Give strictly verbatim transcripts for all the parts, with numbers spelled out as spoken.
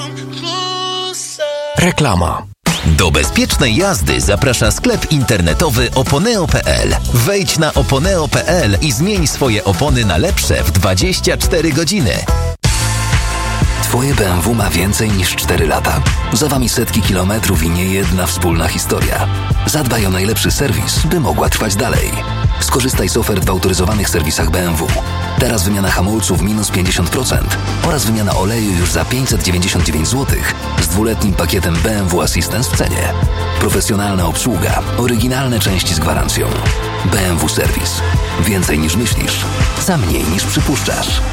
Reklama. Do bezpiecznej jazdy zaprasza sklep internetowy oponeo kropka pe el. Wejdź na oponeo kropka pe el i zmień swoje opony na lepsze w dwadzieścia cztery godziny. Twoje B M W ma więcej niż cztery lata. Za wami setki kilometrów i nie jedna wspólna historia. Zadbaj o najlepszy serwis, by mogła trwać dalej. Skorzystaj z ofert w autoryzowanych serwisach B M W. Teraz wymiana hamulców minus pięćdziesiąt procent oraz wymiana oleju już za pięćset dziewięćdziesiąt dziewięć złotych z dwuletnim pakietem B M W Assistance w cenie. Profesjonalna obsługa, oryginalne części z gwarancją. B M W Serwis. Więcej niż myślisz, za mniej niż przypuszczasz.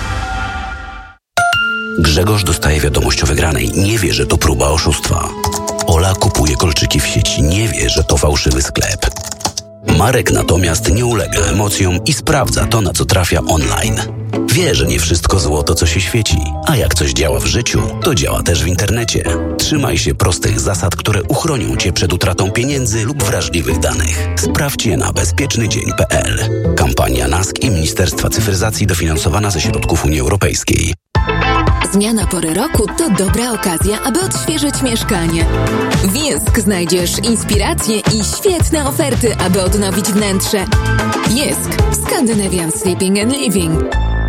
Grzegorz dostaje wiadomość o wygranej. Nie wie, że to próba oszustwa. Ola kupuje kolczyki w sieci. Nie wie, że to fałszywy sklep. Marek natomiast nie ulega emocjom i sprawdza to, na co trafia online. Wie, że nie wszystko złoto, co się świeci. A jak coś działa w życiu, to działa też w internecie. Trzymaj się prostych zasad, które uchronią Cię przed utratą pieniędzy lub wrażliwych danych. Sprawdź je na bezpieczny dzień kropka pe el. Kampania N A S K i Ministerstwa Cyfryzacji dofinansowana ze środków Unii Europejskiej. Zmiana pory roku to dobra okazja, aby odświeżyć mieszkanie. W Jesk znajdziesz inspiracje i świetne oferty, aby odnowić wnętrze. Jesk. Scandinavian Sleeping and Living.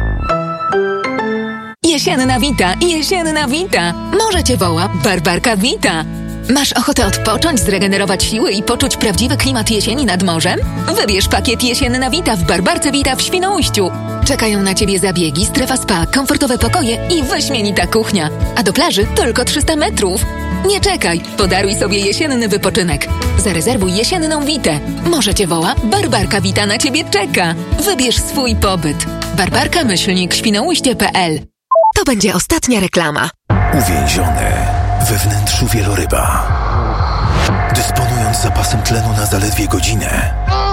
Jesienna wita, jesienna wita. Może Cię woła Barbarka Wita. Masz ochotę odpocząć, zregenerować siły i poczuć prawdziwy klimat jesieni nad morzem? Wybierz pakiet Jesienna Wita w Barbarce Wita w Świnoujściu. Czekają na Ciebie zabiegi, strefa spa, komfortowe pokoje i wyśmienita kuchnia. A do plaży tylko trzysta metrów. Nie czekaj, podaruj sobie jesienny wypoczynek. Zarezerwuj jesienną witę. Może Cię woła Barbarka Wita na Ciebie czeka. Wybierz swój pobyt. Barbarka myślnik świnoujście kropka pe el. To będzie ostatnia reklama. Uwięziony we wnętrzu wieloryba, dysponując zapasem tlenu na zaledwie godzinę,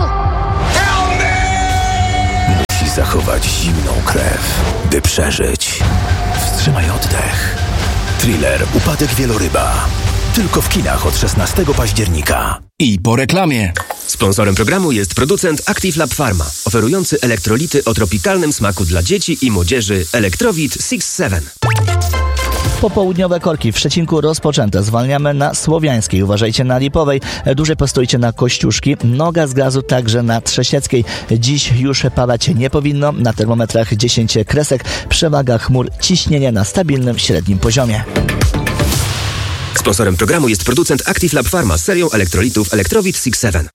musi zachować zimną krew, by przeżyć. Wstrzymaj oddech. Thriller Upadek wieloryba. Tylko w kinach od szesnastego października. I po reklamie. Sponsorem programu jest producent Active Lab Pharma, oferujący elektrolity o tropikalnym smaku dla dzieci i młodzieży Electrowit six seven. Popołudniowe korki w Szczecinku rozpoczęte. Zwalniamy na Słowiańskiej. Uważajcie na Lipowej. Dłużej postójcie na Kościuszki. Noga z gazu także na Trzesieckiej. Dziś już padać nie powinno. Na termometrach dziesięć kresek. Przewaga chmur. Ciśnienie na stabilnym średnim poziomie. Sponsorem programu jest producent Active Lab Pharma z serią elektrolitów Electrowit six seven.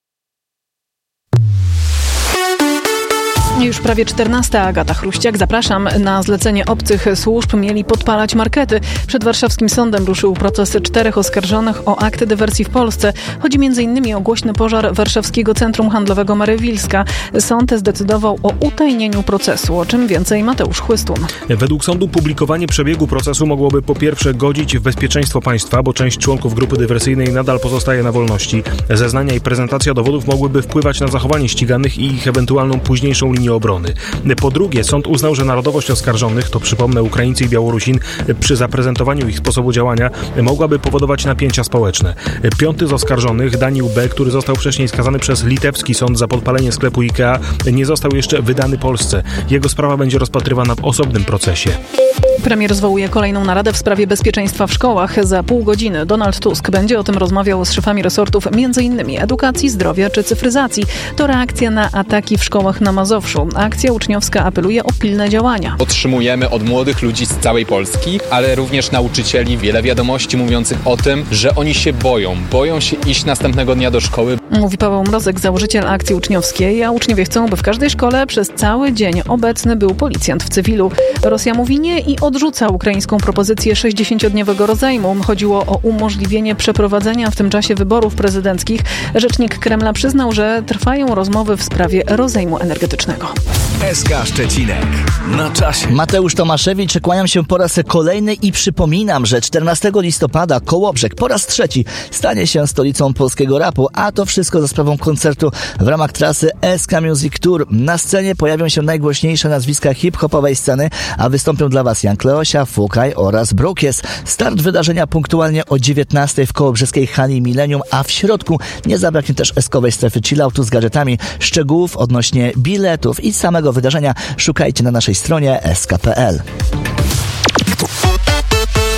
Już prawie czternasta. Agata Chruściak. Zapraszam. Na zlecenie obcych służb mieli podpalać markety. Przed warszawskim sądem ruszył proces czterech oskarżonych o akty dywersji w Polsce. Chodzi m.in. o głośny pożar warszawskiego centrum handlowego Marewilska. Sąd zdecydował o utajnieniu procesu. O czym więcej Mateusz Chłystun. Według sądu publikowanie przebiegu procesu mogłoby po pierwsze godzić w bezpieczeństwo państwa, bo część członków grupy dywersyjnej nadal pozostaje na wolności. Zeznania i prezentacja dowodów mogłyby wpływać na zachowanie ściganych i ich ewentualną późniejszą linię obrony. Po drugie, sąd uznał, że narodowość oskarżonych, to przypomnę Ukraińcy i Białorusin, przy zaprezentowaniu ich sposobu działania mogłaby powodować napięcia społeczne. Piąty z oskarżonych, Daniel B., który został wcześniej skazany przez litewski sąd za podpalenie sklepu IKEA, nie został jeszcze wydany Polsce. Jego sprawa będzie rozpatrywana w osobnym procesie. Premier zwołuje kolejną naradę w sprawie bezpieczeństwa w szkołach. Za pół godziny Donald Tusk będzie o tym rozmawiał z szefami resortów m.in. edukacji, zdrowia czy cyfryzacji. To reakcja na ataki w szkołach na Mazowszu. Akcja uczniowska apeluje o pilne działania. Otrzymujemy od młodych ludzi z całej Polski, ale również nauczycieli wiele wiadomości mówiących o tym, że oni się boją. Boją się iść następnego dnia do szkoły. Mówi Paweł Mrozek, założyciel akcji uczniowskiej, a uczniowie chcą, by w każdej szkole przez cały dzień obecny był policjant w cywilu. Rosja mówi nie i odrzuca ukraińską propozycję sześćdziesięciodniowego rozejmu. Chodziło o umożliwienie przeprowadzenia w tym czasie wyborów prezydenckich. Rzecznik Kremla przyznał, że trwają rozmowy w sprawie rozejmu energetycznego. S K Szczecinek. Na czasie. Mateusz Tomaszewicz, kłaniam się po raz kolejny i przypominam, że czternastego listopada Kołobrzeg po raz trzeci stanie się stolicą polskiego rapu, a to wszystko za sprawą koncertu w ramach trasy S K Music Tour. Na scenie pojawią się najgłośniejsze nazwiska hip-hopowej sceny, a wystąpią dla Was Jan Kleosia, Fukaj oraz Brookes. Start wydarzenia punktualnie o dziewiętnastej w kołobrzeskiej hali Millennium, a w środku nie zabraknie też eskowej strefy chilloutu z gadżetami. Szczegółów odnośnie biletów i samego wydarzenia szukajcie na naszej stronie s k kropka p l.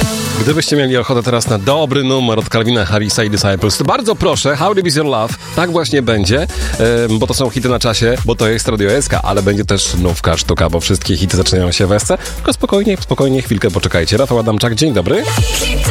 Gdybyście mieli ochotę teraz na dobry numer od Calvina Harrisa i Disciples, to bardzo proszę, How Deep Is Your Love, tak właśnie będzie, yy, bo to są hity na czasie, bo to jest Radio S K, ale będzie też nówka sztuka, bo wszystkie hity zaczynają się w S C. Tylko spokojnie, spokojnie, chwilkę poczekajcie. Rafał Adamczak, dzień dobry.